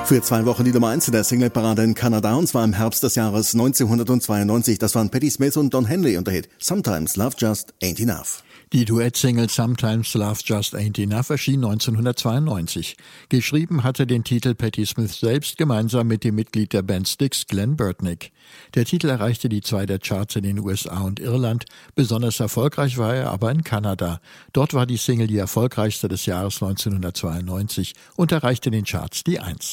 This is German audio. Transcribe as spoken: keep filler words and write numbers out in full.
Für zwei Wochen die Nummer eins in der Singleparade in Kanada, und zwar im Herbst des Jahres neunzehnhundertzweiundneunzig. Das waren Patti Smith und Don Henley und der Hit Sometimes Love Just Ain't Enough. Die Duettsingle Sometimes Love Just Ain't Enough erschien neunzehnhundertzweiundneunzig. Geschrieben hatte den Titel Patti Smith selbst gemeinsam mit dem Mitglied der Band Styx, Glenn Burtnick. Der Titel erreichte die zwei der Charts in den U S A und Irland. Besonders erfolgreich war er aber in Kanada. Dort war die Single die erfolgreichste des Jahres neunzehnhundertzweiundneunzig und erreichte in den Charts die eins.